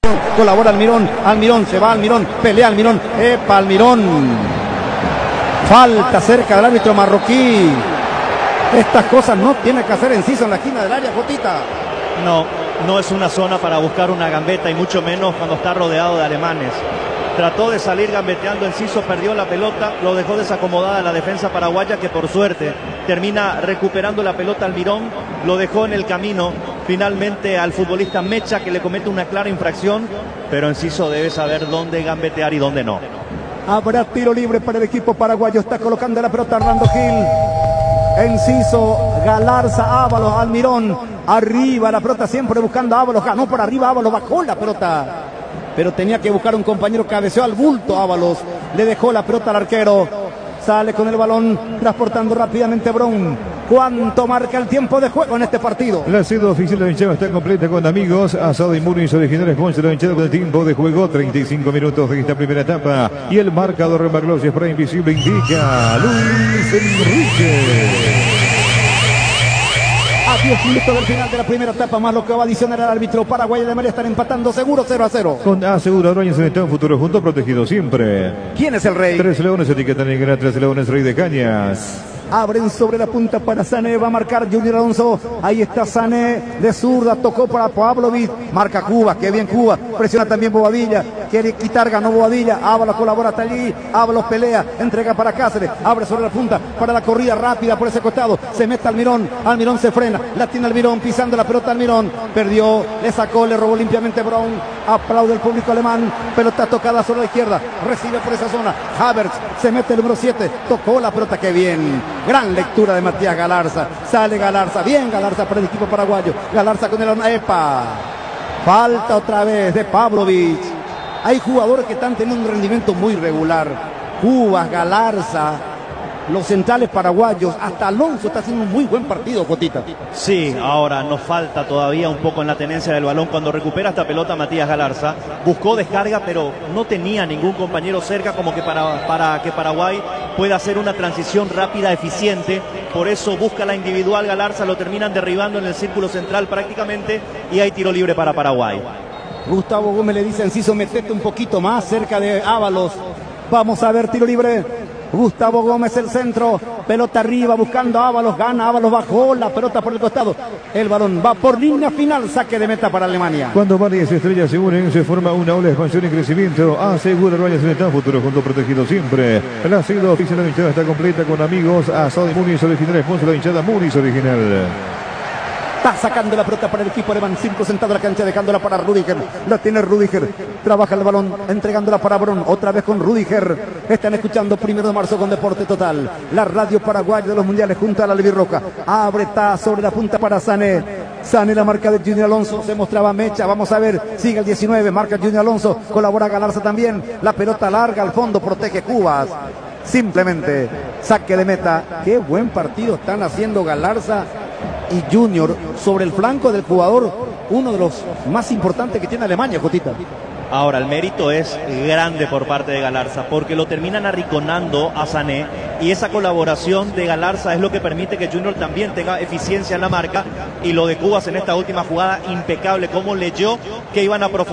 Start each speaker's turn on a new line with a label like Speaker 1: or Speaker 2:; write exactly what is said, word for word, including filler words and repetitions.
Speaker 1: Colabora Almirón, Almirón, se va Almirón, pelea Almirón, epa Almirón. Falta cerca del árbitro marroquí. Estas cosas no tiene que hacer Enciso en la esquina del área, Jotita.
Speaker 2: No, no es una zona para buscar una gambeta y mucho menos cuando está rodeado de alemanes. Trató de salir gambeteando Enciso, perdió la pelota, lo dejó desacomodada la defensa paraguaya, que por suerte termina recuperando la pelota Almirón, lo dejó en el camino finalmente al futbolista Mecha, que le comete una clara infracción, pero Enciso debe saber dónde gambetear y dónde no.
Speaker 1: Habrá tiro libre para el equipo paraguayo, está colocando la pelota Orlando Gil. Enciso, Galarza, Ábalos, Almirón, arriba la pelota siempre buscando a Ábalos, ganó por arriba, Ábalos bajó la pelota, pero tenía que buscar un compañero, cabeceó al bulto Ábalos, le dejó la pelota al arquero, sale con el balón, transportando rápidamente Brown. ¿Cuánto marca el tiempo de juego en este partido?
Speaker 3: La cédula oficial de la hinchada está completa con amigos, asado y Munis originales con la hinchada con el tiempo de juego, treinta y cinco minutos de esta primera etapa, y el marcador en Maglosia para Invisible indica Luis Enrique.
Speaker 1: A diez minutos del final de la primera etapa, más lo que va a adicionar el árbitro. Paraguay y Alemania están empatando seguro cero a cero.
Speaker 3: Con aseguradora en un futuro junto, protegido siempre.
Speaker 1: ¿Quién es el rey?
Speaker 3: Tres leones, etiqueta negra, tres leones, rey de cañas.
Speaker 1: Abren sobre la punta para Sané, va a marcar Junior Alonso, ahí está Sané, de zurda, tocó para Pavlovic, marca Cuba, qué bien Cuba, presiona también Bobadilla, quiere quitar, ganó Bobadilla, Ábalos colabora hasta allí, Ábalos pelea, entrega para Cáceres, abre sobre la punta, para la corrida rápida por ese costado, se mete Almirón, Almirón se frena, la tiene Almirón, pisando la pelota Almirón, perdió, le sacó, le robó limpiamente Brown, aplaude el público alemán, pelota tocada sobre la izquierda, recibe por esa zona, Havertz, se mete el número siete, tocó la pelota, qué bien. Gran lectura de Matías Galarza. Sale Galarza. Bien Galarza para el equipo paraguayo. Galarza con el epa. Falta otra vez de Pavlovic. Hay jugadores que están teniendo un rendimiento muy regular. Cubas, Galarza, los centrales paraguayos, hasta Alonso está haciendo un muy buen partido, Cotita.
Speaker 2: Sí, ahora nos falta todavía un poco en la tenencia del balón. Cuando recupera esta pelota Matías Galarza, buscó descarga, pero no tenía ningún compañero cerca como que para, para que Paraguay pueda hacer una transición rápida, eficiente. Por eso busca la individual Galarza, lo terminan derribando en el círculo central prácticamente, y hay tiro libre para Paraguay.
Speaker 1: Gustavo Gómez le dice a Enciso, metete un poquito más cerca de Ábalos. Vamos a ver tiro libre. Gustavo Gómez el centro, pelota arriba buscando a Ábalos, gana Ábalos, bajó la pelota por el costado, el balón va por línea final, saque de meta para Alemania.
Speaker 3: Cuando varias estrellas se unen, se forma una ola de expansión y crecimiento. Asegura Rayas en el futuro junto protegido siempre. La cédula oficial de la hinchada está completa con amigos, asado y Munis original, sponsor de la hinchada Munis original.
Speaker 1: Está sacando la pelota para el equipo alemán, cinco sentado en la cancha, dejándola para Rüdiger. La tiene Rüdiger, trabaja el balón, entregándola para Brown, otra vez con Rüdiger. Están escuchando Primero de Marzo con Deporte Total, la radio paraguaya de los mundiales junto a la Albirroja. Abre, está sobre la punta para Sané. Sané, la marca de Junior Alonso, se mostraba Mecha, vamos a ver, sigue el diecinueve, marca Junior Alonso, colabora Galarza también. La pelota larga al fondo, protege Cubas. Simplemente saque de meta. Qué buen partido están haciendo Galarza y Junior sobre el flanco del jugador, uno de los más importantes que tiene Alemania, Jotita.
Speaker 2: Ahora, el mérito es grande por parte de Galarza, porque lo terminan arriconando a Sané, y esa colaboración de Galarza es lo que permite que Junior también tenga eficiencia en la marca, y lo de Cubas en esta última jugada, impecable, como leyó que iban a profundizar.